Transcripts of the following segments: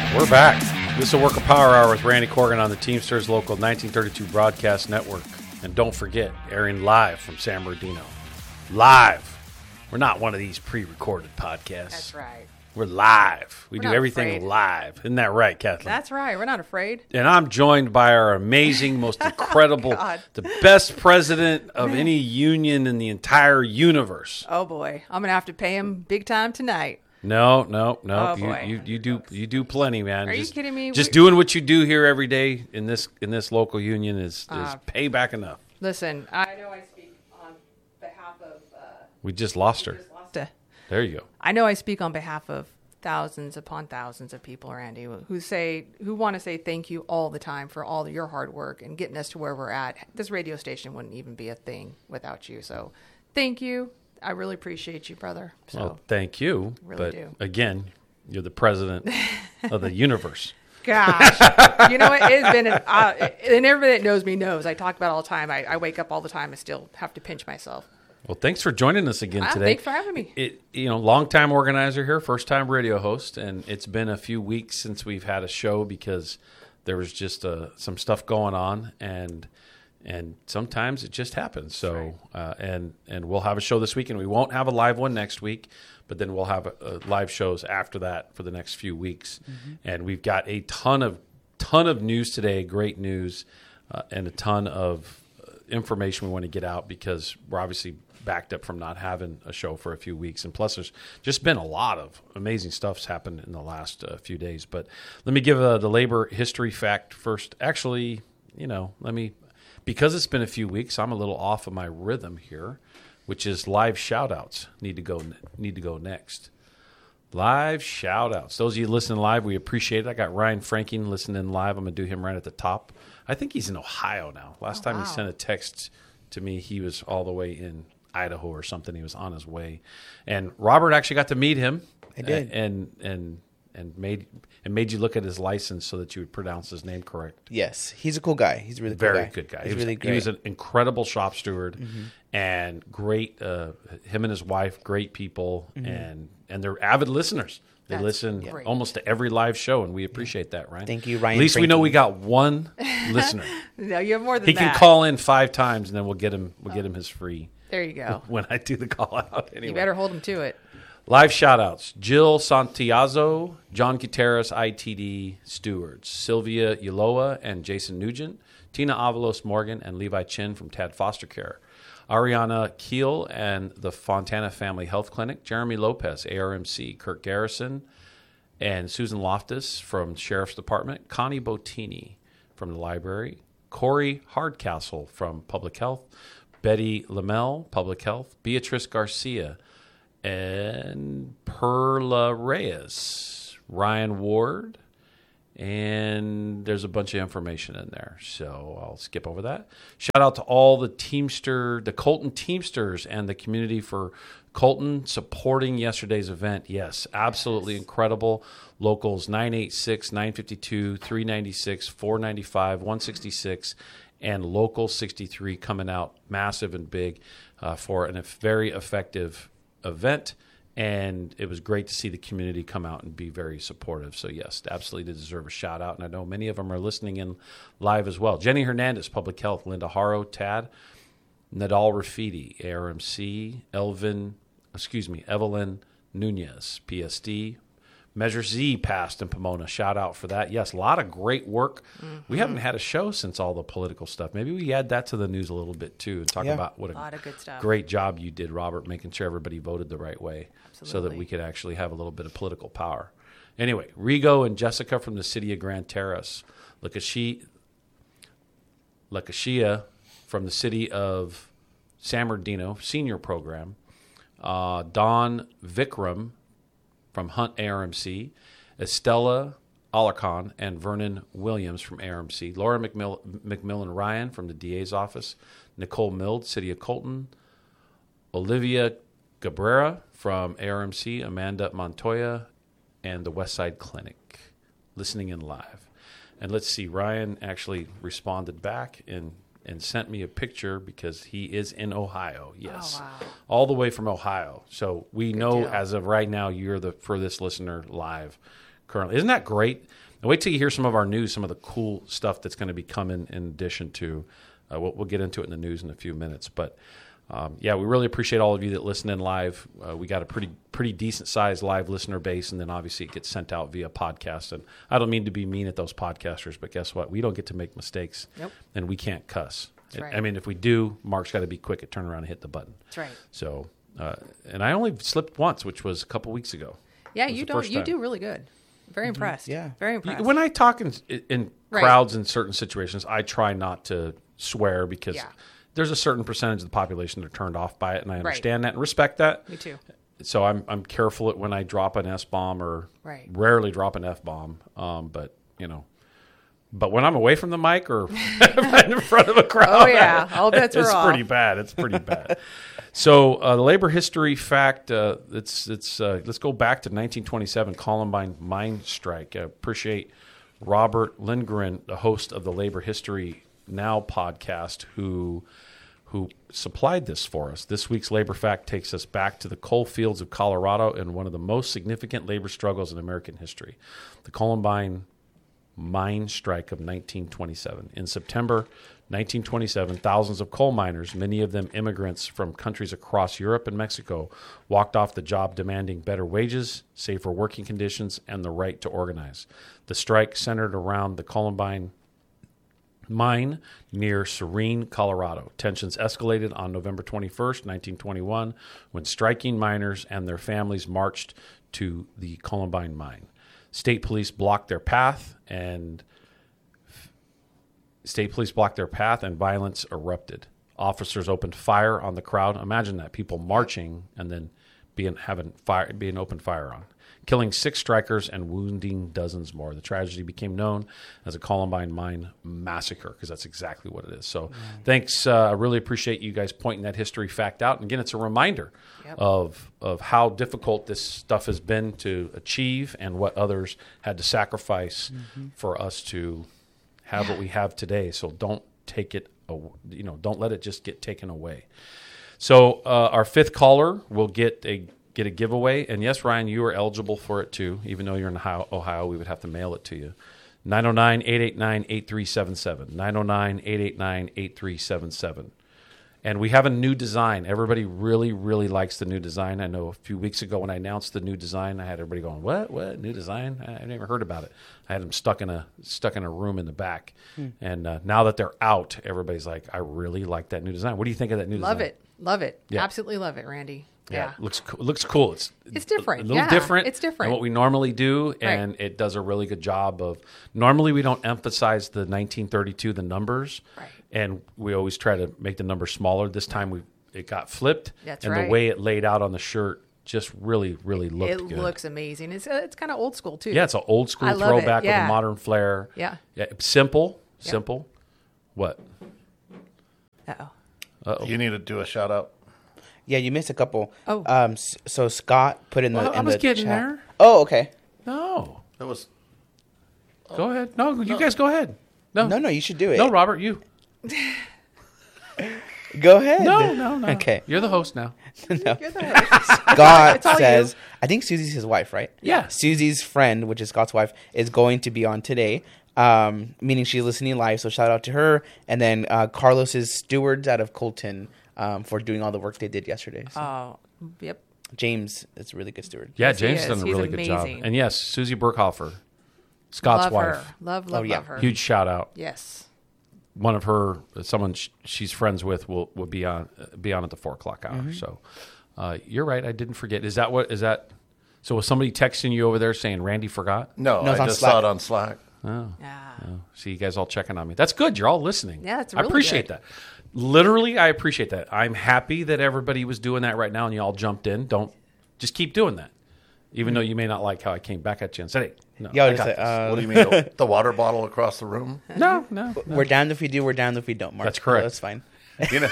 We're back. This is a Worker Power Hour with Randy Corgan on the Teamsters Local 1932 Broadcast Network. And don't forget, airing live from San Bernardino. Live. We're not one of these pre-recorded podcasts. That's right. We're live. We We're do not everything afraid. live. Isn't that right, Kathleen? That's right. We're not afraid. And I'm joined by our amazing, most incredible, God. the best president of any union in the entire universe. Oh, boy. I'm going to have to pay him big time tonight. No. Oh, boy. You do plenty, man. Are you kidding me? Just doing what you do here every day in this local union is payback enough. Listen, I know I speak on behalf of... We just lost her. There you go. I know I speak on behalf of thousands upon thousands of people, Randy, who want to say thank you all the time for all of your hard work and getting us to where we're at. This radio station wouldn't even be a thing without you. So thank you. I really appreciate you, brother. So, Well, thank you. Really but do. Again, you're the president of the universe. gosh, you know what? It's been and everybody that knows me knows. I talk about it all the time. I wake up all the time and still have to pinch myself. Well, thanks for joining us again today. Thanks for having me. Long-time organizer here, first-time radio host, and it's been a few weeks since we've had a show because there was just some stuff going on, and sometimes it just happens. So, and we'll have a show this week, and we won't have a live one next week, but then we'll have live shows after that for the next few weeks. Mm-hmm. And we've got a ton of news today, great news, and a ton of information we want to get out because we're obviously backed up from not having a show for a few weeks. And plus, there's just been a lot of amazing stuff's happened in the last few days. But let me give the labor history fact first. Actually, because it's been a few weeks, I'm a little off of my rhythm here, which is live shout-outs need to go next. Live shout-outs. Those of you listening live, we appreciate it. I got Ryan Franking listening live. I'm going to do him right at the top. I think he's in Ohio now. Last time he sent a text to me, he was all the way in Idaho or something. He was on his way. And Robert actually got to meet him. I did. And made you look at his license so that you would pronounce his name correct. Yes, he's a cool guy. He's a really very good guy. He's really great. He was an incredible shop steward and great. Him and his wife, great people, and they're avid listeners. They listen almost to every live show, and we appreciate that, Ryan. Thank you, Ryan. At least we know we got one listener. No, you have more than He that. can call in 5 times, and then we'll get him his free. There you go. When I do the call out, anyway. You better hold him to it. Live shout-outs. Jill Santiazo, John Gutierrez, ITD Stewards, Sylvia Uloa and Jason Nugent, Tina Avalos Morgan, and Levi Chin from Tad Foster Care, Ariana Keel and the Fontana Family Health Clinic, Jeremy Lopez, ARMC, Kirk Garrison, and Susan Loftus from Sheriff's Department, Connie Bottini from the library, Corey Hardcastle from Public Health, Betty Lamel, Public Health, Beatrice Garcia, and Perla Reyes, Ryan Ward, and there's a bunch of information in there, so I'll skip over that. Shout out to all the Colton Teamsters and the community for Colton supporting yesterday's event. Yes, absolutely incredible. Locals 986, 952, 396, 495, 166, and Local 63 coming out massive and big for a very effective event, and it was great to see the community come out and be very supportive. So yes, absolutely deserve a shout out, and I know many of them are listening in live as well. Jenny Hernandez, Public Health, Linda Haro, Tad, Nadal Rafidi, ARMC, Evelyn Nunez, PSD, Measure Z passed in Pomona. Shout out for that. Yes, a lot of great work. Mm-hmm. We haven't had a show since all the political stuff. Maybe we add that to the news a little bit too and talk about what a lot of good stuff. Great job you did, Robert, making sure everybody voted the right way. Absolutely. So that we could actually have a little bit of political power. Anyway, Rigo and Jessica from the city of Grand Terrace, Lakashia from the city of San Bernardino Senior Program, Don Vikram from Hunt ARMC, Estella Alarcon and Vernon Williams from ARMC, Laura McMillan Ryan from the DA's office, Nicole Mild, City of Colton, Olivia Cabrera from ARMC, Amanda Montoya, and the Westside Clinic, listening in live. And let's see, Ryan actually responded back and sent me a picture because he is in Ohio. Yes. Oh, wow. All the way from Ohio. So we Good know deal. as of right now, you're the furthest listener live. currently. Isn't that great? And wait till you hear some of our news, some of the cool stuff that's going to be coming in addition to. We'll get into it in the news in a few minutes, but. We really appreciate all of you that listen in live. We got a pretty decent sized live listener base, and then obviously it gets sent out via podcast. And I don't mean to be mean at those podcasters, but guess what? We don't get to make mistakes, and we can't cuss. That's right. I mean, if we do, Mark's got to be quick at turning around and hit the button. That's right. So, and I only slipped once, which was a couple weeks ago. Yeah, you do really good. Very impressed. Yeah. Very impressed. When I talk in crowds in certain situations, I try not to swear because. Yeah. There's a certain percentage of the population that are turned off by it, and I understand that and respect that. Me too. So I'm careful when I drop an S-bomb or rarely drop an F-bomb. But when I'm away from the mic or right in front of a crowd, all bets are off. Pretty bad. It's pretty bad. So the labor history fact. Let's go back to 1927 Columbine mine strike. I appreciate Robert Lindgren, the host of the Labor History Now podcast, who supplied this for us. This week's labor fact takes us back to the coal fields of Colorado in one of the most significant labor struggles in American history, the Columbine mine strike of 1927. In September 1927, thousands of coal miners, many of them immigrants from countries across Europe and Mexico, walked off the job demanding better wages, safer working conditions, and the right to organize. The strike centered around the Columbine mine near Serene, Colorado. Tensions escalated on November 21st, 1921, when striking miners and their families marched to the Columbine mine. State police blocked their path and violence erupted. Officers opened fire on the crowd. Imagine that, people marching and then being opened fire on, killing 6 strikers and wounding dozens more. The tragedy became known as a Columbine Mine Massacre because that's exactly what it is. So thanks. I really appreciate you guys pointing that history fact out. And again, it's a reminder of how difficult this stuff has been to achieve and what others had to sacrifice for us to have what we have today. So don't take it, don't let it just get taken away. So our 5th caller will get a giveaway. And yes, Ryan, you are eligible for it too. Even though you're in Ohio, we would have to mail it to you. 909-889-8377. 909-889-8377. And we have a new design. Everybody really, really likes the new design. I know a few weeks ago when I announced the new design, I had everybody going, "What? New design? I never heard about it." I had them stuck in a room in the back. And now that they're out, everybody's like, "I really like that new design." What do you think of that new design? Love it. Yeah. Absolutely love it, Randy. Yeah, it looks cool. It's different. A little different. It's different than what we normally do, and it does a really good job of. Normally, we don't emphasize the 1932, the numbers, and we always try to make the numbers smaller. This time, it got flipped, the way it laid out on the shirt just really, really looked good. It looks amazing. It's kind of old school too. Yeah, it's an old school throwback with a modern flair. Yeah. Simple. What? Uh-oh. You need to do a shout out. Yeah, you missed a couple. Oh. So Scott put in the I was getting chat. there. Oh, okay. No. It was. Go ahead. No, you guys go ahead. No, you should do it. No, Robert, you. Go ahead. No. Okay. You're the host now. No. You're the host. Scott says, I think Susie's his wife, right? Yeah. Susie's friend, which is Scott's wife, is going to be on today, meaning she's listening live. So shout out to her. And then Carlos's stewards out of Colton for doing all the work they did yesterday. So. Oh, yep. James is a really good steward. Yeah, Yes, he James has done is. a He's really good job. amazing. And yes, Susie Burkhofer, Scott's Love wife. her. Love her. Huge shout out. Yes. One of her, someone she's friends with, will be on at the 4:00 hour. So you're right. I didn't forget. Is that? So was somebody texting you over there saying Randy forgot? No, it's I on just Slack. saw it on Slack. Oh. Yeah. See you guys all checking on me. That's good. You're all listening. Yeah, it's I really appreciate good. that. Literally, I appreciate that. I'm happy that everybody was doing that right now and you all jumped in. Just keep doing that. Even though you may not like how I came back at you and said, "Hey, no, Yeah, I just got like, this." What do you mean? The water bottle across the room? No. We're down if we do, we're down if we don't, Mark. That's correct. So that's fine. You know.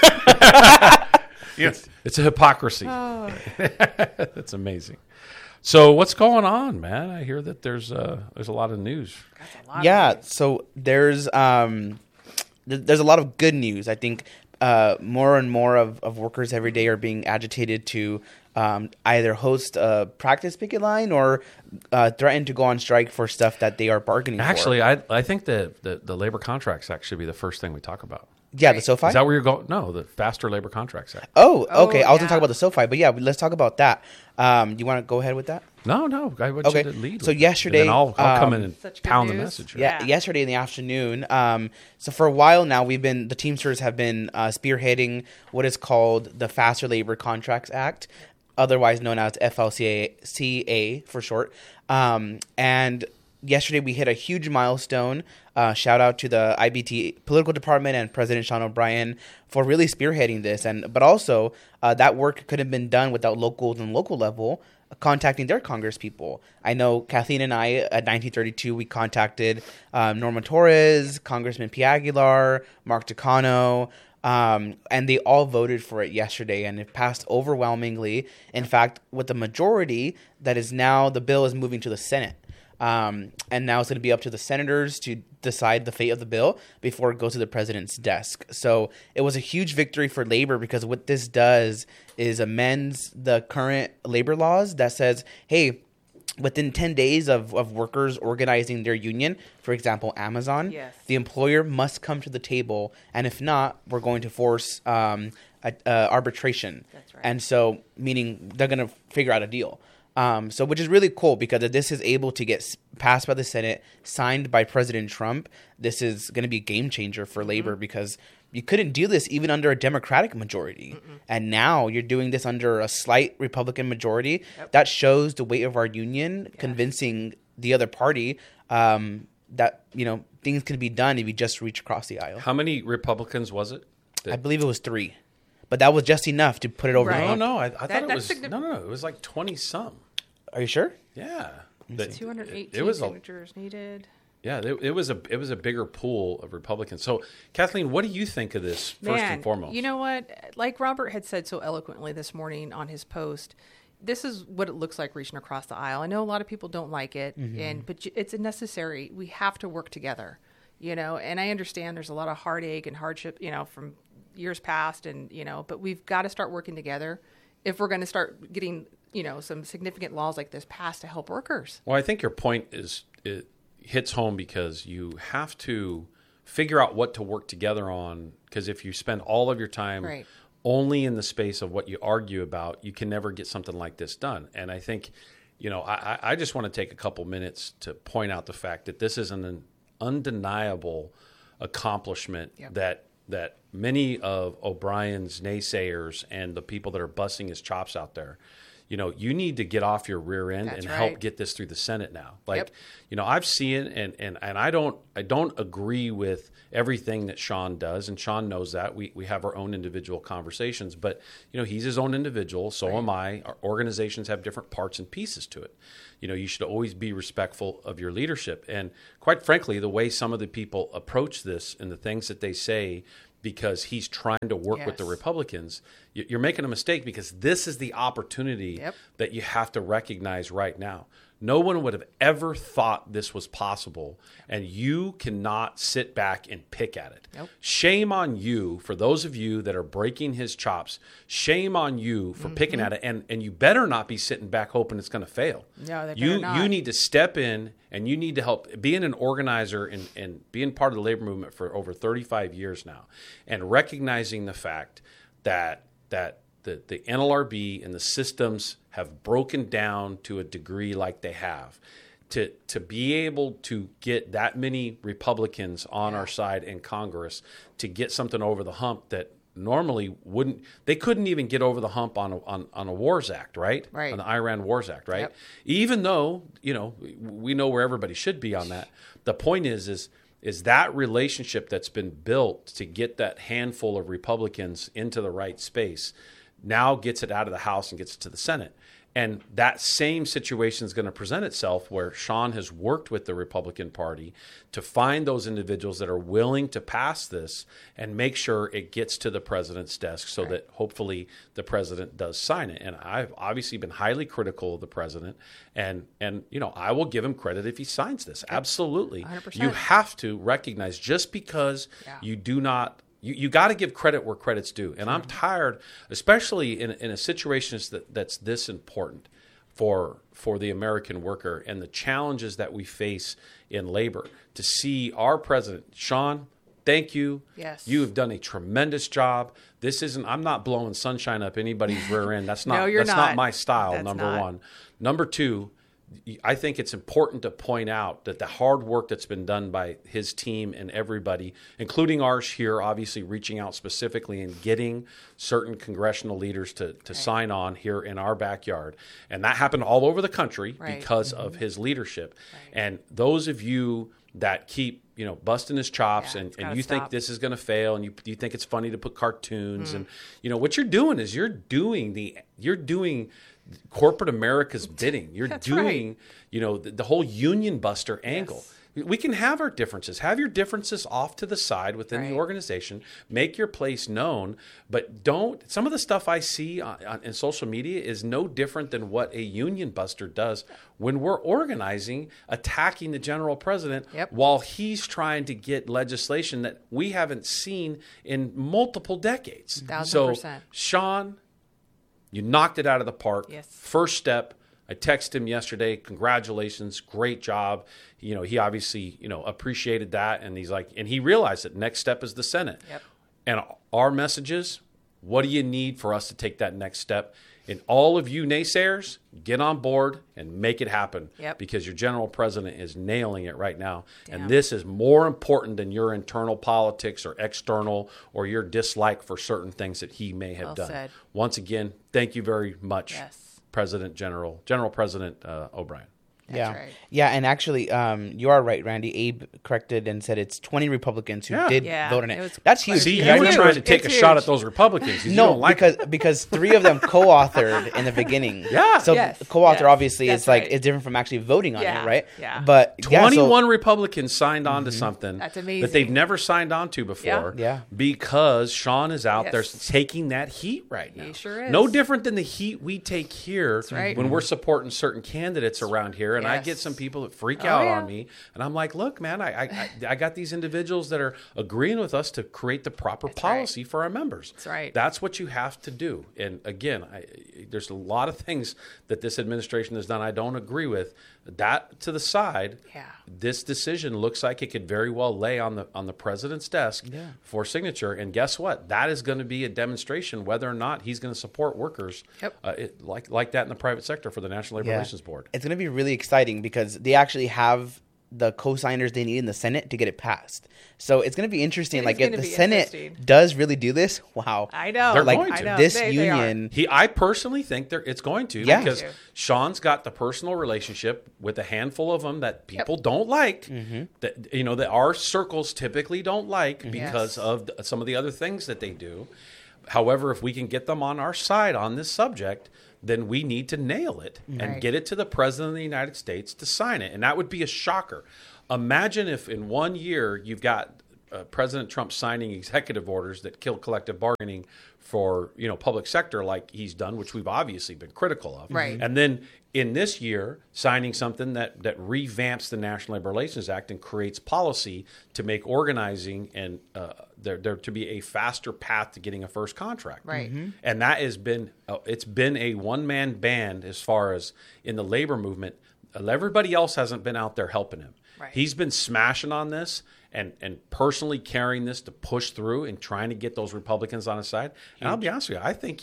It's a hypocrisy. That's amazing. So what's going on, man? I hear that there's a lot of news. That's a lot. Yeah, so there's a lot of good news. I think more and more of workers every day are being agitated to either host a practice picket line or threaten to go on strike for stuff that they are bargaining Actually, for. I think the Labor Contracts Act should be the first thing we talk about. Yeah, the SoFi? Is that where you're going? No, the Faster Labor Contracts Act. Oh, okay. I was going to yeah. talk about the SoFi, but yeah, let's talk about that. You want to go ahead with that? No, I want Okay. you to lead. So with it. yesterday, And then I'll come in and Such good pound the news. message. Yeah, Yeah. yesterday in the afternoon. So for a while now, the Teamsters have been spearheading what is called the Faster Labor Contracts Act, otherwise known as FLCA for short. And yesterday we hit a huge milestone. Shout out to the IBT political department and President Sean O'Brien for really spearheading this. But also that work could have been done without locals and local level contacting their Congress people. I know Kathleen and I at 1932, we contacted Norma Torres, Congressman P. Aguilar, Mark Takano, and they all voted for it yesterday, and it passed overwhelmingly. In fact, with the majority, that is now the bill is moving to the Senate. And now it's going to be up to the senators to decide the fate of the bill before it goes to the president's desk. So it was a huge victory for labor because what this does is amends the current labor laws that says, hey, within 10 days of workers organizing their union, for example, Amazon, Yes. the employer must come to the table. And if not, we're going to force arbitration. That's right. And so, meaning they're going to figure out a deal. So which is really cool because if this is able to get passed by the Senate, signed by President Trump, this is going to be a game changer for labor because you couldn't do this even under a Democratic majority. And now you're doing this under a slight Republican majority. Yep. That shows the weight of our union, convincing the other party that, things can be done if you just reach across the aisle. How many Republicans was it? I believe it was 3. But that was just enough to put it over Right. the hump. No, I thought it that's was significant. no. It was like 20-some. Are you sure? Yeah. 218 It was signatures needed. it was a bigger pool of Republicans. So, Kathleen, what do you think of this first and foremost? You know what? Like Robert had said so eloquently this morning on his post, this is what it looks like reaching across the aisle. I know a lot of people don't like it, but it's necessary. We have to work together, and I understand there's a lot of heartache and hardship, from years past, but we've got to start working together if we're going to start getting, some significant laws like this passed to help workers. Well, I think your point it hits home because you have to figure out what to work together on. Because if you spend all of your time Right. only in the space of what you argue about, you can never get something like this done. And I think, I just want to take a couple minutes to point out the fact that this is an undeniable accomplishment Yep. that many of O'Brien's naysayers and the people that are busting his chops out there, you need to get off your rear end That's and right. help get this through the Senate now. Like, Yep. I've seen it and I don't agree with everything that Sean does, and Sean knows that. We have our own individual conversations, but he's his own individual, so am I. Our organizations have different parts and pieces to it. You should always be respectful of your leadership. And quite frankly, the way some of the people approach this and the things that they say because he's trying to work with the Yes. Republicans, you're making a mistake because this is the opportunity Yep. that you have to recognize right now. No one would have ever thought this was possible, and you cannot sit back and pick at it. Nope. Shame on you for those of you that are breaking his chops. Shame on you for picking at it, and you better not be sitting back hoping it's going to fail. No, they you better not. you need to step in, and you need to help. Being an organizer and being part of the labor movement for over 35 years now, and recognizing the fact that the NLRB and the systems have broken down to a degree like they have. To be able to get that many Republicans on our side in Congress to get something over the hump that normally they couldn't even get over the hump on a Wars Act, right? Right. On the Iran Wars Act, right? Yep. Even though, we know where everybody should be on that. The point is that relationship that's been built to get that handful of Republicans into the right space now gets it out of the House and gets it to the Senate. And that same situation is going to present itself where Sean has worked with the Republican Party to find those individuals that are willing to pass this and make sure it gets to the president's desk so that hopefully the president does sign it. And I've obviously been highly critical of the president. And I will give him credit if he signs this. Absolutely. 100%. You have to recognize just because Yeah. you do not You got to give credit where credit's due. And I'm tired, especially in a situation that's this important for the American worker and the challenges that we face in labor, to see our president, Sean, thank you. Yes. You have done a tremendous job. I'm not blowing sunshine up anybody's rear end. That's not, No, you're that's not not. my style, That's number not. one. Number two, I think it's important to point out that the hard work that's been done by his team and everybody, including ours here, obviously reaching out specifically and getting certain congressional leaders to sign on here in our backyard. And that happened all over the country Right. because of his leadership. And those of you that keep busting his chops Yeah, and it's gotta you think stop. this is going to fail and you think it's funny to put cartoons and what you're doing is you're doing corporate America's bidding. You're That's doing, the whole union buster angle. We can have our differences. Have your differences off to the side within the Right. organization. Make your place known, but don't. Some of the stuff I see in social media is no different than what a union buster does when we're organizing, attacking the general president Yep. while he's trying to get legislation that we haven't seen in multiple decades. 1000%. So, Sean, you knocked it out of the park. Yes. First step. I texted him yesterday. Congratulations, great job. He obviously appreciated that, and he's like, and he realized that next step is the Senate. Yep. And our messages. What do you need for us to take that next step? And all of you naysayers, get on board and make it happen. Yep. Because your general president is nailing it right now, Damn. and this is more important than your internal politics or external or your dislike for certain things that he may have Well done. said. Once again, thank you very much. Yes. General President O'Brien. Yeah. right. Yeah, and actually, you are right, Randy. Abe corrected and said it's 20 Republicans who did Yeah, vote on it it. was That's quite a huge. See, few. you I were It's trying to huge. take a It's shot huge. at those Republicans. You No, don't like because 3 of them co-authored in the beginning. Yeah. So Yes, co-author yes, obviously that's is like right. it's different from actually voting on Yeah, it, right? yeah. But yeah, so- 21 Republicans signed on to something That's that amazing. they've never signed on to before. Yeah. Because Sean is out there Yes. taking that heat right now. He sure is. No different than the heat we take here right. when we're supporting certain candidates around here. And I Yes. get some people that freak Oh, out yeah. on me. And I'm like, look, man, I got these individuals that are agreeing with us to create the proper policy for our members. That's right. That's what you have to do. And again, there's a lot of things that this administration has done I don't agree with. That to the side, Yeah. this decision looks like it could very well lay on the president's desk for signature. And guess what? That is going to be a demonstration whether or not he's going to support workers Yep. like that in the private sector for the National Labor Relations Board. It's going to be really exciting because they actually have the co-signers they need in the Senate to get it passed. So it's going to be interesting. It Like is if gonna the be Senate interesting. does really do this, wow. I know. They're Like going to. I know. this They are. union. I personally think it's going to Yeah. because Me too. Sean's got the personal relationship with a handful of them that people don't like, that our circles typically don't like because of some of the other things that they do. However, if we can get them on our side on this subject, then we need to nail it and Right. get it to the President of the United States to sign it. And that would be a shocker. Imagine if in 1 year you've got President Trump signing executive orders that kill collective bargaining for public sector like he's done, which we've obviously been critical of. Right. And then in this year, signing something that revamps the National Labor Relations Act and creates policy to make organizing and there to be a faster path to getting a first contract. Right. And that has been it's been a one-man band as far as in the labor movement. Everybody else hasn't been out there helping him. Right. He's been smashing on this and personally carrying this to push through and trying to get those Republicans on his side. And I'll be honest with you, I think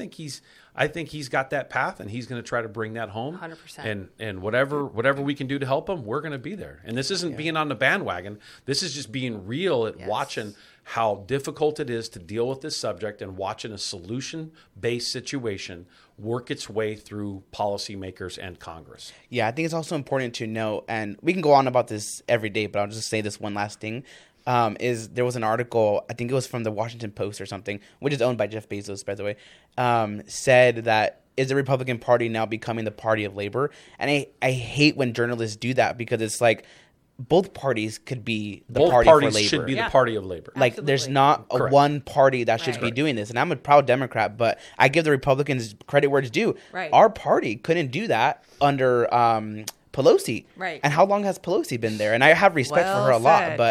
he's got that path, and he's going to try to bring that home. 100%. And whatever we can do to help him, we're going to be there. And this isn't being on the bandwagon. This is just being real at watching how difficult it is to deal with this subject and watching a solution-based situation work its way through policymakers and Congress. Yeah, I think it's also important to know, and we can go on about this every day, but I'll just say this one last thing. Is there was an article, I think it was from the Washington Post or something, which is owned by Jeff Bezos, by the way, said that is the Republican Party now becoming the party of labor? And I hate when journalists do that because it's like both parties could be the Both party parties for labor. should be Yeah. the party of labor. Like, there's Absolutely. not a Correct. one party that should Right. be doing this. And I'm a proud Democrat, but I give the Republicans credit where it's due. Right. Our party couldn't do that under Pelosi. Right. And how long has Pelosi been there? And I have respect for Well her a lot, said. but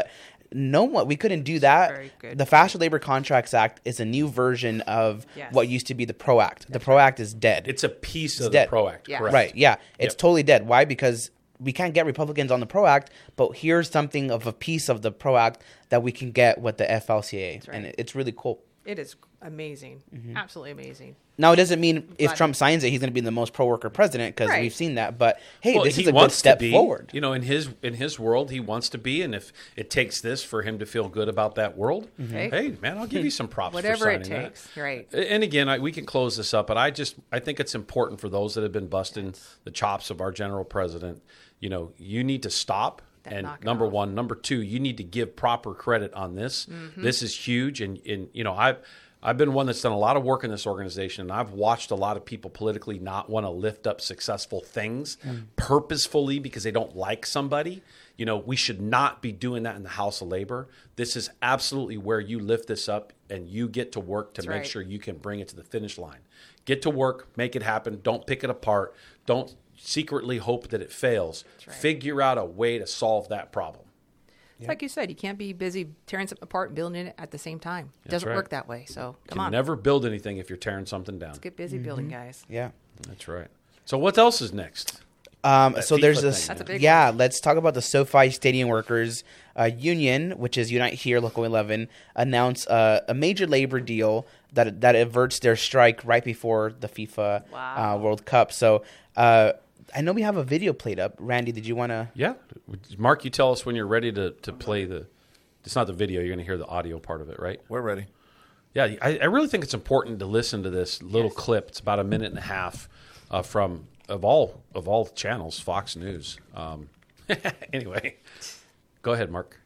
we couldn't do that. Very good. The Faster Labor Contracts Act is a new version of Yes. what used to be the PRO Act. The PRO Act is dead. It's a piece of dead. the PRO Act, Yeah. correct? Right, yeah. It's Yep. totally dead. Why? Because we can't get Republicans on the PRO Act, but here's something of a piece of the PRO Act that we can get with the FLCA. right. And it's really cool. It is amazing. Absolutely amazing. Now, it doesn't mean if Glad- Trump signs it, he's going to be the most pro-worker president, because Right. we've seen that. But, hey, Well, this he is a good wants step to be, forward. You know, in his world, he wants to be, and if it takes this for him to feel good about that world, Okay. hey, man, I'll give you some props. Whatever for it signing takes. that. Right. And again, we can close this up, but I think it's important for those that have been busting the chops of our general president. You know, you need to stop. And knock it number off. one, number two, you need to give proper credit on this. Mm-hmm. This is huge, and you know, I've been one that's done a lot of work in this organization, and I've watched a lot of people politically not want to lift up successful things purposefully because they don't like somebody. You know, we should not be doing that in the House of Labor. This is absolutely where you lift this up and you get to work to That's make right. sure you can bring it to the finish line. Get to work, make it happen. Don't pick it apart. Don't secretly hope that it fails. right. Figure out a way to solve that problem. It's like you said, you can't be busy tearing something apart and building it at the same time. It doesn't right. work that way. So You come can on. never build anything if you're tearing something down. Get busy building, guys. Yeah. That's right. So what else is next? So FIFA there's thing, this. That's a big Yeah, let's talk about the SoFi Stadium Workers Union, which is Unite Here Local 11, announced a major labor deal that averts their strike right before the FIFA Wow. World Cup. So I know we have a video played up. Randy, did you want to? Yeah. Mark, you tell us when you're ready to play the – it's not the video. You're going to hear the audio part of it, right? We're ready. Yeah, I really think it's important to listen to this little clip. It's about a minute and a half from of all channels, Fox News. Anyway, go ahead, Mark.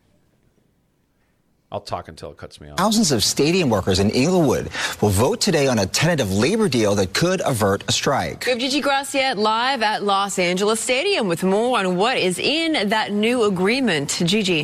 I'll talk until it cuts me off. Thousands of stadium workers in Inglewood will vote today on a tentative labor deal that could avert a strike. We have Gigi Graciette live at Los Angeles Stadium with more on what is in that new agreement. Gigi.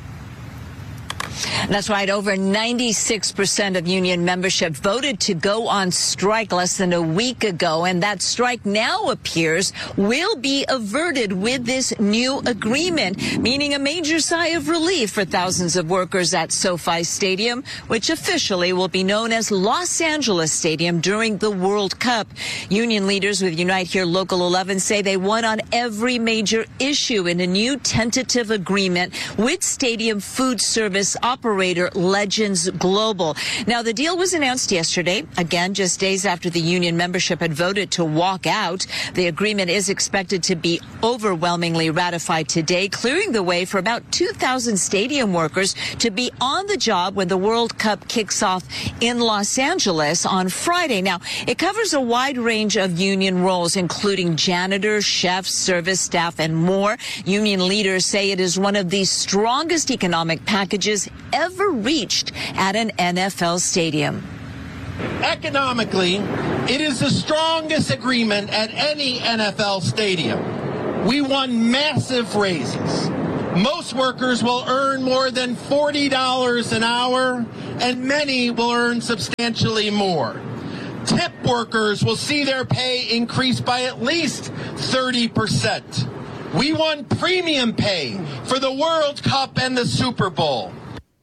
That's right. Over 96% of union membership voted to go on strike less than a week ago. And that strike now appears will be averted with this new agreement, meaning a major sigh of relief for thousands of workers at SoFi Stadium, which officially will be known as Los Angeles Stadium during the World Cup. Union leaders with Unite Here Local 11 say they won on every major issue in a new tentative agreement with stadium food service operator Legends Global. Now, the deal was announced yesterday, again, just days after the union membership had voted to walk out. The agreement is expected to be overwhelmingly ratified today, clearing the way for about 2,000 stadium workers to be on the job when the World Cup kicks off in Los Angeles on Friday. Now, it covers a wide range of union roles, including janitors, chefs, service staff, and more. Union leaders say it is one of the strongest economic packages ever reached at an NFL stadium. Economically, it is the strongest agreement at any NFL stadium. We won massive raises. Most workers will earn more than $40 an hour, and many will earn substantially more. Tip workers will see their pay increase by at least 30%. We won premium pay for the World Cup and the Super Bowl.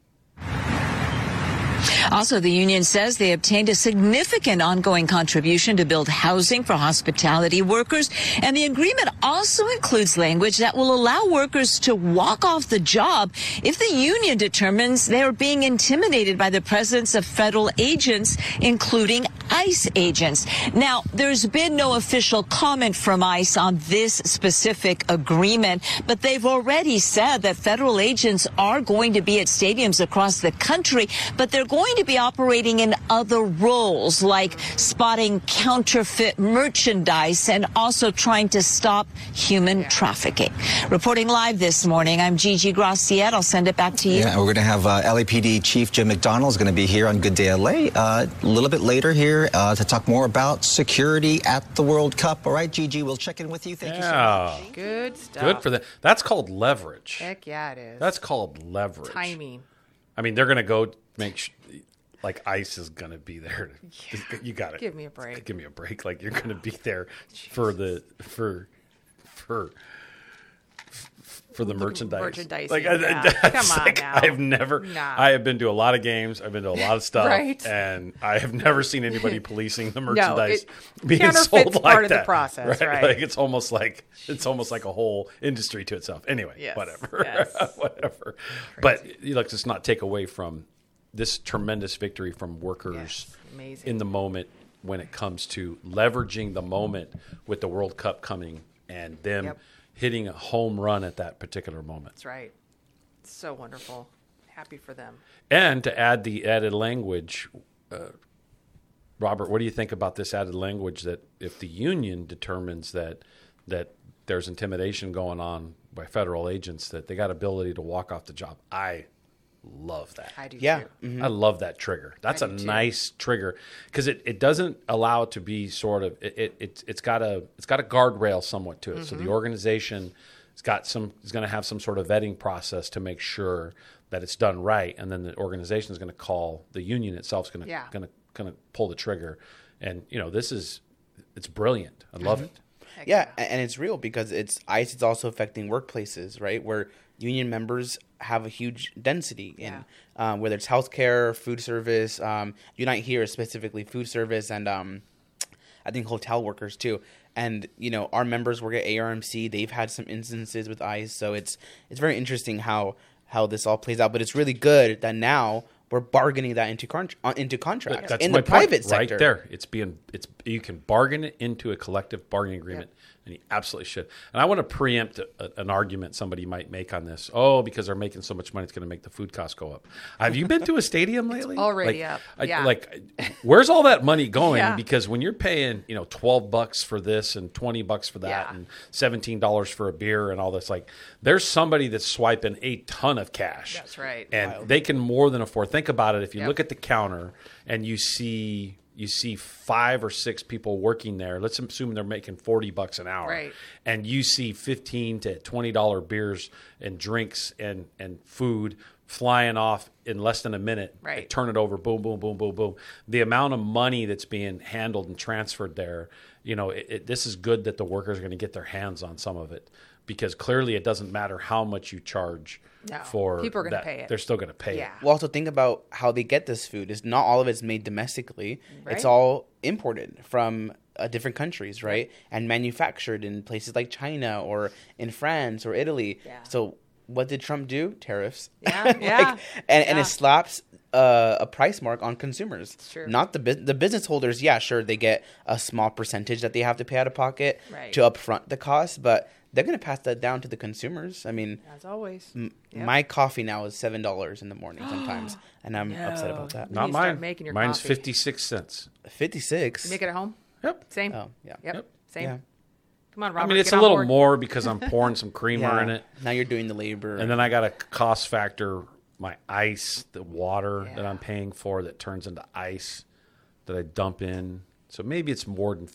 Also, the union says they obtained a significant ongoing contribution to build housing for hospitality workers. And the agreement also includes language that will allow workers to walk off the job if the union determines they are being intimidated by the presence of federal agents, including ICE agents. Now, there's been no official comment from ICE on this specific agreement, but they've already said that federal agents are going to be at stadiums across the country, but they're going to be operating in other roles like spotting counterfeit merchandise and also trying to stop human trafficking. Reporting live this morning, I'm Gigi Graciette. I'll send it back to you. Yeah, we're going to have LAPD Chief Jim McDonald is going to be here on Good Day LA a little bit later here to talk more about security at the World Cup. All right, Gigi, we'll check in with you. Thank you so much. Good stuff. Good for that. That's called leverage. Heck yeah, it is. That's called leverage. timing. I mean, they're going to go make like ICE is going to be there. You got to Give me a break. Give me a break. Like you're going to be there for for the merchandise. Merchandising, Like, yeah. that's Come on like, now. I've never. Nah. I have been to a lot of games. I've been to a lot of stuff, Right. and I have never seen anybody policing the merchandise it- being counterfeit's sold like part of the that. process, right. Like it's almost like a whole industry to itself. Anyway, Yes, whatever, yes. whatever. But let's just not take away from this tremendous victory from workers Yes, amazing. in the moment when it comes to leveraging the moment with the World Cup coming and them Yep. hitting a home run at that particular moment. That's right. It's so wonderful. Happy for them. And to add the added language, Robert, what do you think about this added language that if the union determines that there's intimidation going on by federal agents, that they got ability to walk off the job? I love that. I do Yeah. too. I love that trigger. That's a do too. nice trigger because it doesn't allow it to be sort of it's got a guardrail somewhat to it. So Mm-hmm. the organization is going to have some sort of vetting process to make sure that it's done right, and then the organization is going to call the union itself is going Yeah. to pull the trigger, and it's brilliant. I love it. Heck Yeah, and it's real because ICE is also affecting workplaces, right? Where union members have a huge density in, whether it's healthcare, food service. Unite here is specifically food service, and I think hotel workers too. And our members work at ARMC. They've had some instances with ICE, so it's very interesting how this all plays out. But it's really good that now we're bargaining that into contracts That's in my the private point, sector. right there. You can bargain it into a collective bargaining agreement, and you absolutely should. And I want to preempt an argument somebody might make on this. Oh, because they're making so much money, it's going to make the food costs go up. Have you been to a stadium lately? already up. Yeah. Where's all that money going? Yeah. Because when you're paying, $12 for this and $20 for that Yeah. and $17 for a beer and all this, like there's somebody that's swiping a ton of cash. That's right. And they can more than afford. Think about it. If you Yep. look at the counter and you see 5 or 6 people working there, let's assume they're making $40 an hour. Right. And you see $15 to $20 beers and drinks and food flying off in less than a minute. Right. They turn it over, boom, boom, boom, boom, boom. The amount of money that's being handled and transferred there, this is good that the workers are going to get their hands on some of it, because clearly it doesn't matter how much you charge No. for People are gonna that. pay it. They're still going to pay Yeah. it. Well, also think about how they get this food. Is not all of it's made domestically. Right. It's all imported from different countries, right? And manufactured in places like China or in France or Italy. Yeah. So what did Trump do? Tariffs. Yeah, yeah, And yeah. it slaps a price mark on consumers. It's true. Not the business holders. Yeah, sure, they get a small percentage that they have to pay out of pocket Right. to upfront the cost, but they're going to pass that down to the consumers. I mean, As always. my coffee now is $7 in the morning sometimes, and I'm upset about that. You Not need to start mine. making your Mine's coffee. 56 cents. 56. You make it at home? Yep. Same? Oh, yeah. Yep. Same. Yeah. Come on, Robert. I mean, it's get a on little board. more because I'm pouring some creamer Yeah. in it. Now you're doing the labor. And then I got to cost factor my ice, the water that Yeah. I'm paying for that turns into ice that I dump in. So maybe it's more than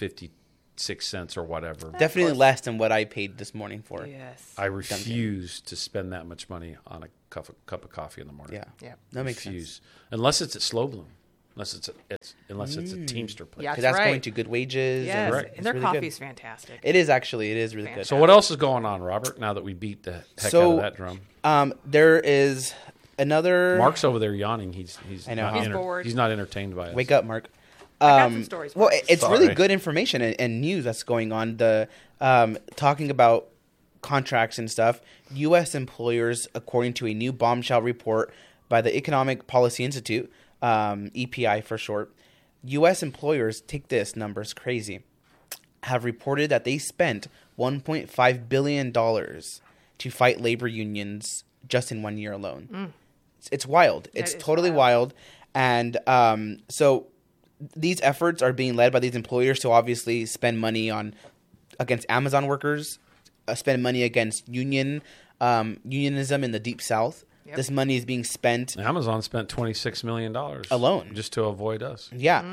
56 cents or whatever. Definitely less than what I paid this morning for. Yes. I refuse to spend that much money on a cup of coffee in the morning. Yeah. Yeah. That makes Refuse. sense. Unless it's at Slow Bloom. Unless it's a Teamster place. Yeah. Because That's that's going right. to good wages. Yes. and Right. it's And their really coffee good. is fantastic. It is actually. It is really good. So what else is going on, Robert, now that we beat the heck out of that drum? There is another. Mark's over there yawning. He's I know. not He's bored. He's not entertained by us. Wake up, Mark. got some stories for Well, us. it's really Sorry. good information and news that's going on. The talking about contracts and stuff. U.S. employers, according to a new bombshell report by the Economic Policy Institute, EPI for short, U.S. employers, take this, numbers crazy, have reported that they spent $1.5 billion to fight labor unions just in 1 year alone. It's wild. It's is totally wild. And so these efforts are being led by these employers to obviously spend money against Amazon workers, spend money against unionism in the Deep South. Yep. This money is being spent Amazon spent $26 million Alone. just to avoid us. Yeah.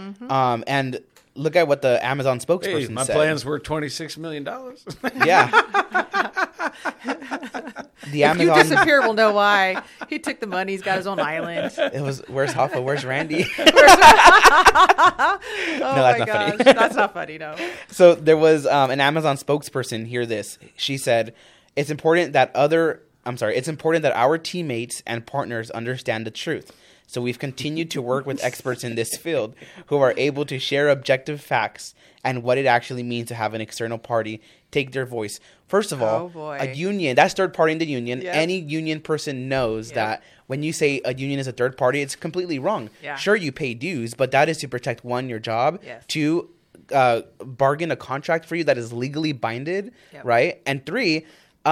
And look at what the Amazon spokesperson Hey, my said. plans were $26 million. Yeah. The If you Amazon. disappear, we'll know why. He took the money. He's got his own island. It was, where's Hoffa? Where's Randy? Oh that's my not funny. gosh. That's not funny, no. So there was an Amazon spokesperson. Hear this. She said, It's important that our teammates and partners understand the truth. So we've continued to work with experts in this field who are able to share objective facts and what it actually means to have an external party take their voice. First of all, a union, that's third party in the union. Yep. Any union person knows that when you say a union is a third party, it's completely wrong. Yeah. Sure, you pay dues, but that is to protect, one, your job, two, bargain a contract for you that is legally binded, right? And three,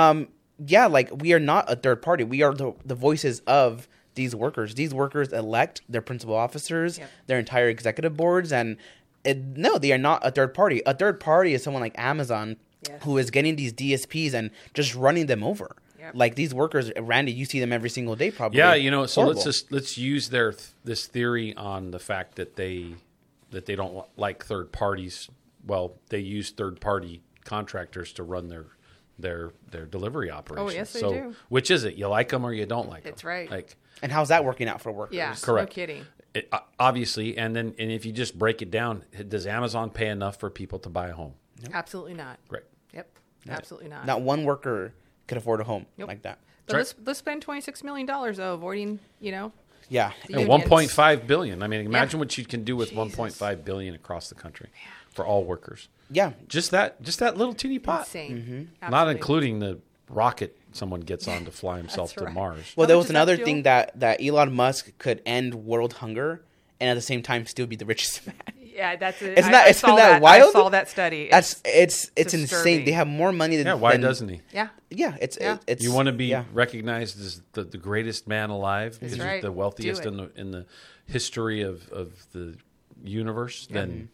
we are not a third party. We are the voices of these workers. These workers elect their principal officers, their entire executive boards, and no, they are not a third party. A third party is someone like Amazon who is getting these DSPs and just running them over. Yep. Like these workers, Randy, you see them every single day probably. Yeah, so let's use this theory on the fact that they don't like third parties. Well, they use third party contractors to run their delivery operations. Oh, yes, they do. Which is it? You like them or you don't like them? That's right. And how's that working out for workers? Yeah, correct. No kidding. Obviously, and if you just break it down, does Amazon pay enough for people to buy a home? Nope. Absolutely not. Right. Yep. Absolutely not. Not one worker could afford a home like that. But let's spend $26 million though, avoiding, Yeah. And $1.5 billion. I mean, imagine what you can do with $1.5 billion across the country for all workers. Yeah. Just that little teeny pot. Insane. Mm-hmm. Not including the rocket someone gets on to fly himself to Mars. Well, there was another thing that Elon Musk could end world hunger and at the same time still be the richest man. Yeah, that's it. Isn't that wild? I saw that study. It's insane. They have more money than. Yeah, why doesn't he? Yeah. Yeah, it's. You want to be recognized as the greatest man alive because you're the wealthiest in the history of the universe. Then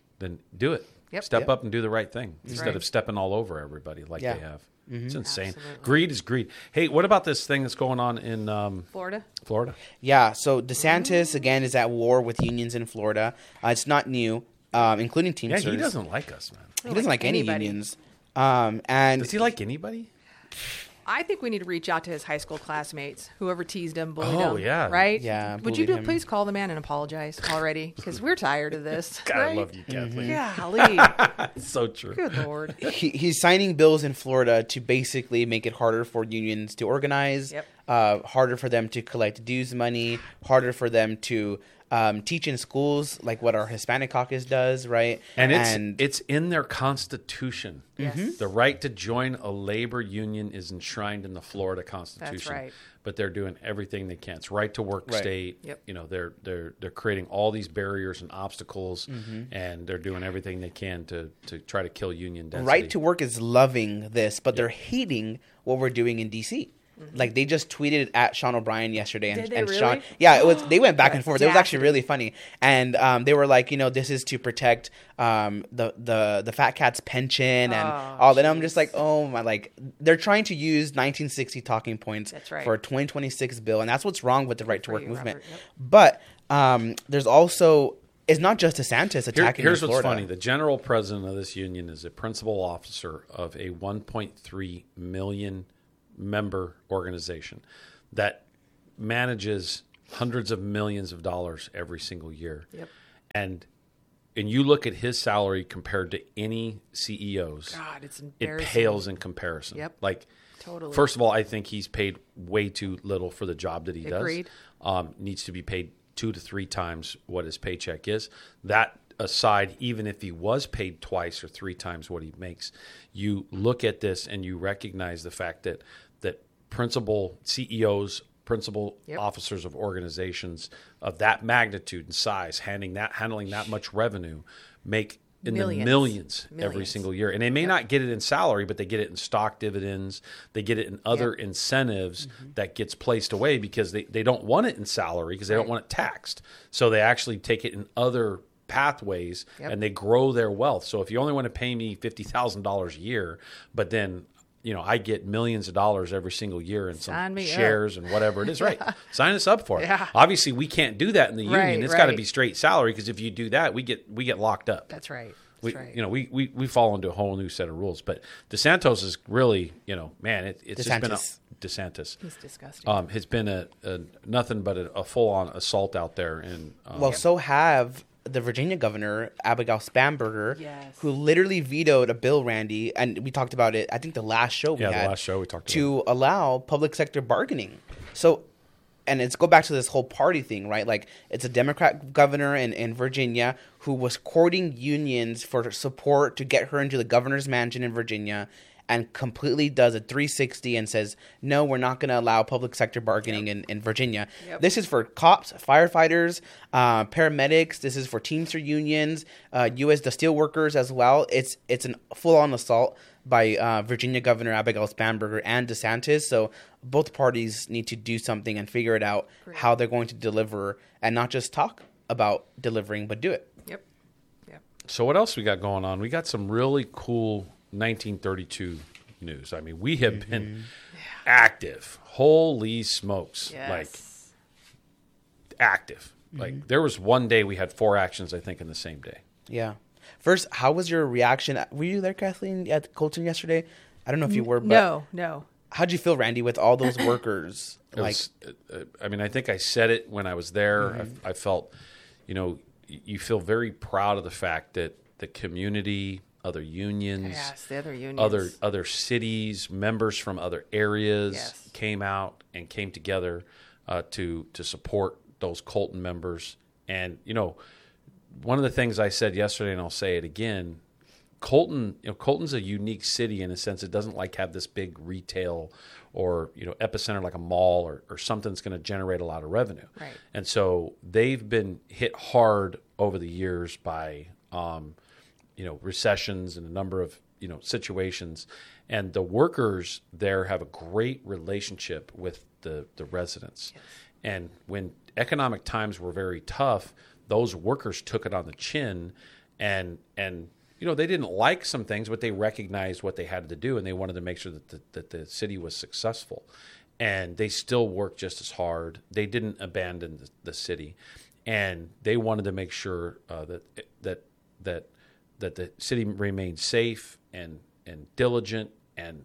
do it. Yep. Step up and do the right thing instead of stepping all over everybody like they have. Mm-hmm. It's insane. Absolutely. Greed is greed. Hey, what about this thing that's going on in Florida? Yeah, so DeSantis, again, is at war with unions in Florida. It's not new, including Teamsters. Yeah, he doesn't like us, man. He doesn't like any unions. And does he like anybody? I think we need to reach out to his high school classmates, whoever teased him, bullied him. Oh, yeah. Right? Yeah. Would you please call the man and apologize already? Because we're tired of this. God, right? I love you, Kathleen. Golly. It's so true. Good Lord. He's signing bills in Florida to basically make it harder for unions to organize, harder for them to collect dues money, harder for them to teach in schools like what our Hispanic caucus does, right? And it's in their constitution. Yes. The right to join a labor union is enshrined in the Florida Constitution. That's right. But they're doing everything they can. It's right to work state. Yep. You know, they're creating all these barriers and obstacles, and they're doing everything they can to try to kill union density. Right to work is loving this, but they're hating what we're doing in D.C. Like they just tweeted at Sean O'Brien yesterday, and really? Sean, it was. They went back and forth. It was actually really funny, and they were like, this is to protect the fat cat's pension and all that. I'm just like, oh my, like they're trying to use 1960 talking points for a 2026 bill, and that's what's wrong with the right to work movement. But there's also. It's not just DeSantis attacking Here's in what's Florida. funny. The general president of this union is a principal officer of a 1.3 million member organization that manages hundreds of millions of dollars every single year. Yep. And you look at his salary compared to any CEO's, God, it's it embarrassing. pales in comparison. Yep. Like, Totally. First of all, I think he's paid way too little for the job that he Agreed. does. Needs to be paid 2 to 3 times what his paycheck is. That aside, even if he was paid twice or 3 times what he makes, you look at this and you recognize the fact that principal CEOs, principal officers of organizations of that magnitude and size, handling that much revenue, make in the millions every single year. And they may not get it in salary, but they get it in stock dividends. They get it in other incentives that gets placed away because they don't want it in salary because they don't want it taxed. So they actually take it in other pathways and they grow their wealth. So if you only want to pay me $50,000 a year, but then I get millions of dollars every single year in some shares and whatever it is. Right. Sign us up for it. Yeah. Obviously, we can't do that in the union. It's got to be straight salary because if you do that, we get locked up. That's right. We fall into a whole new set of rules. But DeSantis is really, it's just been DeSantis. He's disgusting. It's been a nothing but a full on assault out there. And so have the Virginia governor, Abigail Spanberger, Yes. who literally vetoed a bill, Randy, and we talked about it, I think the last show we had. Yeah, the last show we talked about to allow public sector bargaining. So, and it's go back to this whole party thing, right? Like, it's a Democrat governor in Virginia who was courting unions for support to get her into the governor's mansion in Virginia, and completely does a 360 and says, no, we're not going to allow public sector bargaining in Virginia. Yep. This is for cops, firefighters, paramedics. This is for Teamster unions, the steelworkers as well. It's a full-on assault by Virginia Governor Abigail Spanberger and DeSantis. So both parties need to do something and figure it out how they're going to deliver, and not just talk about delivering, but do it. Yep. So what else we got going on? We got some really cool 1932 news. I mean, we have been active. Holy smokes. Yes. Like, active. Like, there was one day we had 4 actions, I think, in the same day. Yeah. First, how was your reaction? Were you there, Kathleen, at Colton yesterday? I don't know if you were, but No. how'd you feel, Randy, with all those workers? It was, I mean, I think I said it when I was there. I felt, you feel very proud of the fact that the community, other unions, Yes, the other unions. other cities, members from other areas Yes. came out and came together to support those Colton members. And one of the things I said yesterday, and I'll say it again, Colton's a unique city in a sense. It doesn't have this big retail or epicenter like a mall or something that's going to generate a lot of revenue. Right. And so they've been hit hard over the years by recessions and a number of situations, and the workers there have a great relationship with the residents. Yes. And when economic times were very tough, those workers took it on the chin, and they didn't like some things, but they recognized what they had to do, and they wanted to make sure that the city was successful. And they still worked just as hard. They didn't abandon the city, and they wanted to make sure that the city remained safe and diligent, and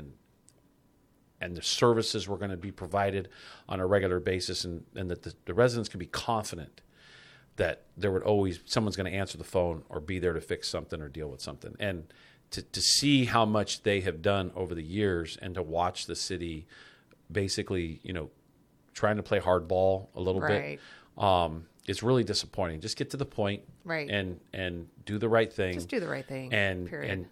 the services were going to be provided on a regular basis, and that the residents could be confident that there would always someone's going to answer the phone or be there to fix something or deal with something. And to see how much they have done over the years, and to watch the city basically, trying to play hardball a little bit, it's really disappointing. Just get to the point, right, and do the right thing. Just do the right thing. And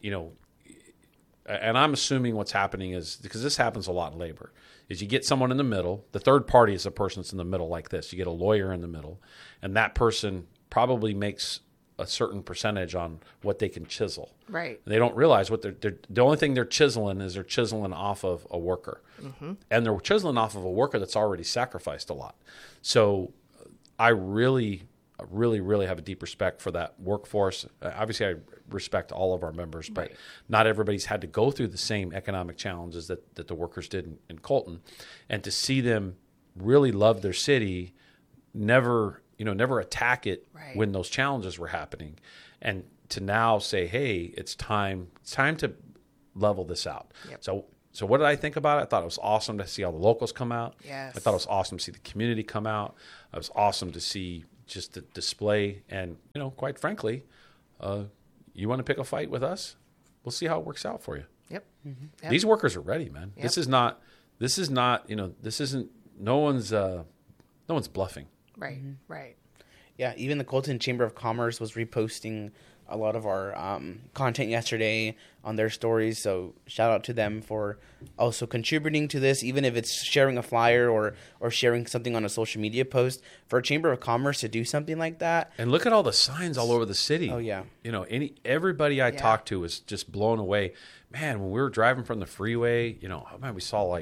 and I'm assuming what's happening is, because this happens a lot in labor, is you get someone in the middle. The third party is the person that's in the middle like this. You get a lawyer in the middle, and that person probably makes a certain percentage on what they can chisel. Right. And they don't realize what the only thing they're chiseling is they're chiseling off of a worker. Mm-hmm. And they're chiseling off of a worker that's already sacrificed a lot. So I really have a deep respect for that workforce. Obviously, I respect all of our members, but not everybody's had to go through the same economic challenges that the workers did in Colton. And to see them really love their city, never attack it when those challenges were happening, and to now say, hey, it's time to level this out. Yep. So what did I think about it? I thought it was awesome to see all the locals come out. Yes. I thought it was awesome to see the community come out. It was awesome to see just the display, and quite frankly, you want to pick a fight with us? We'll see how it works out for you. Yep. Mm-hmm. Yep. These workers are ready, man. Yep. This is not. This isn't. No one's bluffing. Right. Mm-hmm. Right. Yeah. Even the Colton Chamber of Commerce was reposting a lot of our content yesterday on their stories. So shout out to them for also contributing to this, even if it's sharing a flyer or sharing something on a social media post. For a Chamber of Commerce to do something like that. And look at all the signs all over the city. Oh, yeah. Everybody I talked to was just blown away. Man, when we were driving from the freeway, we saw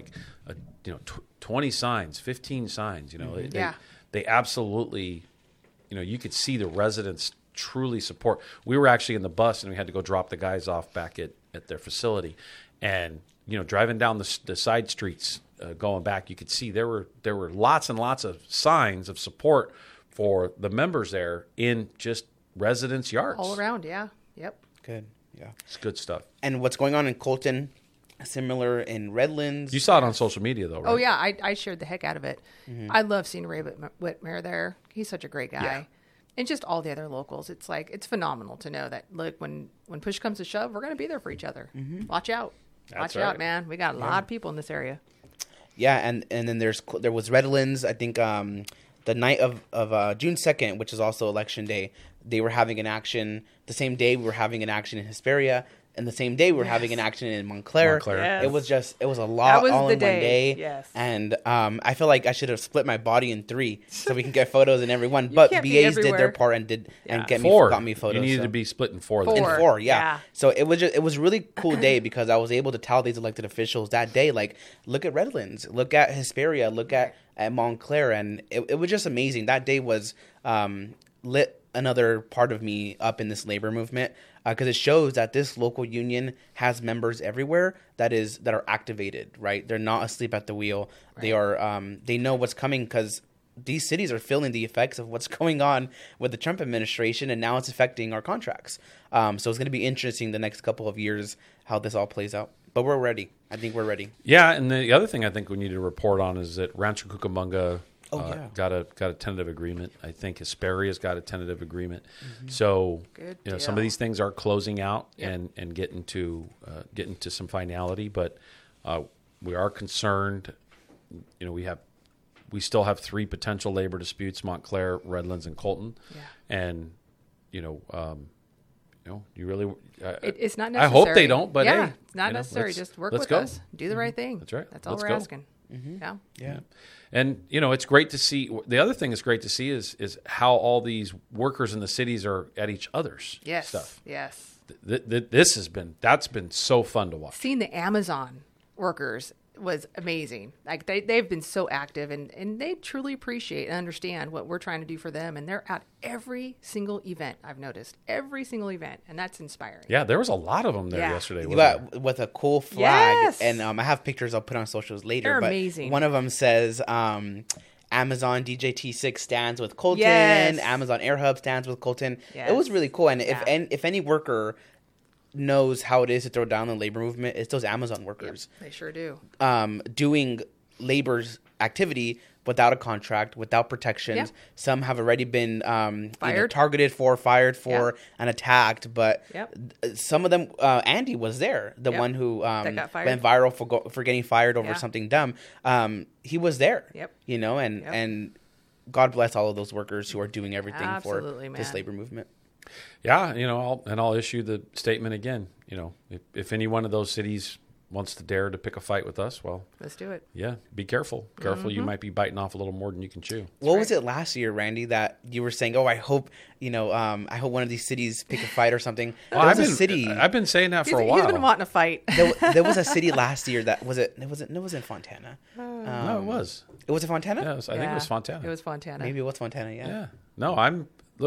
20 signs, 15 signs. They absolutely, you could see the residents truly support. We were actually in the bus, and we had to go drop the guys off back at their facility, and driving down the side streets going back, you could see there were lots and lots of signs of support for the members there in just residents' yards all around. Yeah. Yep. Good. Yeah, it's good stuff. And what's going on in Colton, similar in Redlands. You saw it on social media, though, right? Oh yeah, I shared the heck out of it. Mm-hmm. I love seeing Ray Whitmer there. He's such a great guy. and just all the other locals. It's like, it's phenomenal to know that, look, when push comes to shove, we're going to be there for each other. Watch out. Watch out, man. We got a lot of people in this area. Yeah, and then there was Redlands. I think the night of June 2nd, which is also election day, they were having an action. The same day we were having an action in Hesperia, and the same day we were having an action in Montclair. Yes. It was a lot was all the in one day. Yes. And I feel like I should have split my body in 3 so we can get photos in every one. But can't be BAs did their everywhere. part and got me photos. You needed so. to be split in 4. Four. then. 4, yeah. Yeah. So it was a really cool day because I was able to tell these elected officials that day, like, look at Redlands, look at Hesperia, look at Montclair, and it was just amazing. That day was lit another part of me up in this labor movement because it shows that this local union has members everywhere that are activated. Right, they're not asleep at the wheel. Right. They are. They know what's coming because these cities are feeling the effects of what's going on with the Trump administration, and now it's affecting our contracts. So it's going to be interesting the next couple of years how this all plays out. But we're ready. I think we're ready. Yeah, and the other thing I think we need to report on is that Rancho Cucamonga got a tentative agreement. I think Hesperia's got a tentative agreement. So some of these things are closing out and getting to some finality. But we are concerned. We still have 3 potential labor disputes: Montclair, Redlands, and Colton. Yeah. And you really. It's not necessary. I hope they don't, but hey, it's not necessary. Just work with us. Do the right thing. That's right. That's all Let's we're go. asking. Yeah. And it's great to see. The other thing is great to see is how all these workers in the cities are at each other's stuff. Yes. That's been so fun to watch. Seeing the Amazon workers was amazing. Like they've been so active and they truly appreciate and understand what we're trying to do for them. And they're at every single event. I've noticed every single event, and that's inspiring. Yeah, there was a lot of them there yesterday. With a cool flag, yes. and I have pictures I'll put on socials later. They're but amazing. One of them says Amazon DJT6 stands with Colton. Yes. Amazon Air Hub stands with Colton. Yes. It was really cool. And if any worker knows how it is to throw down the labor movement, it's those Amazon workers. They sure do. Doing labor's activity without a contract, without protections. Yeah. Some have already been fired, fired for, and attacked. But some of them, Andy was there, the one who got fired. went viral for getting fired over something dumb. He was there. Yep. And God bless all of those workers who are doing everything for this labor movement. Yeah, I'll issue the statement again. If any one of those cities wants to dare to pick a fight with us, well, let's do it. Yeah, be careful. Careful, you might be biting off a little more than you can chew. What was it last year, Randy, that you were saying? Oh, I hope I hope one of these cities pick a fight or something. Well, I've been saying that for a while. He's been wanting to fight. There was a city last year that was it. It was in Fontana. No, it was. It was in Fontana. Yeah, I think it was Fontana. It was Fontana. Maybe it was Fontana. Yeah. No,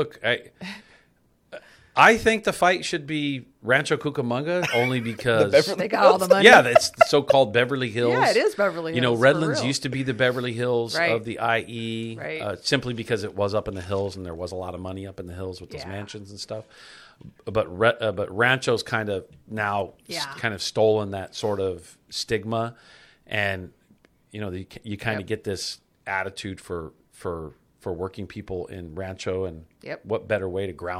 I think the fight should be Rancho Cucamonga only because they got all the money. Yeah, it's the so-called Beverly Hills. Yeah, it is Beverly Hills. Redlands used to be the Beverly Hills of the IE, right. Simply because it was up in the hills and there was a lot of money up in the hills with those mansions and stuff. But Rancho's kind of now kind of stolen that sort of stigma, and you kind of get this attitude for working people in Rancho, and what better way to ground